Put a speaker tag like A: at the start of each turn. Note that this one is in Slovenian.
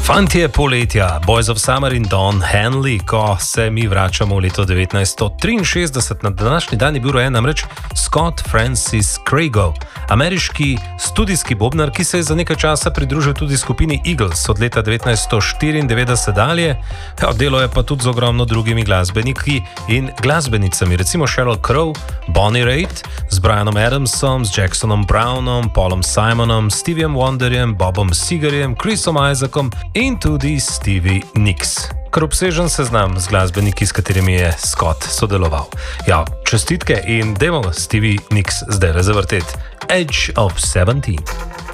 A: Fantje poletja, Boys of Summer in Don Henley, ko se mi vračamo v leto 1963, na današnji dan je bil rojen namreč Scott Francis Crago, ameriški studijski bobnar, ki se je za nekaj časa pridružil tudi skupini Eagles od leta 1994 dalje. Delo je pa tudi z ogromno drugimi glasbeniki in glasbenicami, recimo Sheryl Crow, Bonnie Raitt, z Bryanom Adamsom, z Jacksonom Brownom, Paulom Simonom, Steviem Wonderjem, Bobom Segerjem, Chrisom Isaacom in tudi Stevie Nicks. Kar obsežen seznam z glasbeniki, s katerimi je Scott sodeloval. Ja, čestitke in dajmo Stevie Nicks zdaj zavrteti. Edge of 17.